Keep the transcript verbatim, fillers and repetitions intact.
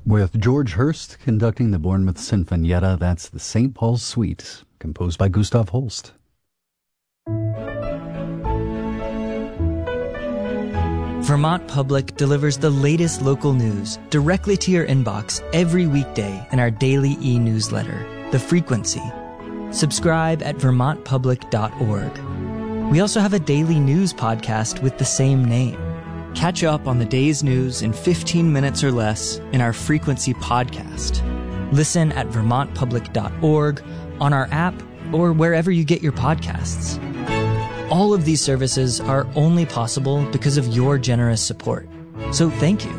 With George Hurst conducting the Bournemouth Sinfonietta, that's the Saint Paul's Suite, composed by Gustav Holst. Vermont Public delivers the latest local news directly to your inbox every weekday in our daily e-newsletter, The Frequency. Subscribe at vermont public dot org. We also have a daily news podcast with the same name. Catch up on the day's news in fifteen minutes or less in our Frequency podcast. Listen at vermont public dot org, on our app, or wherever you get your podcasts. All of these services are only possible because of your generous support. So thank you.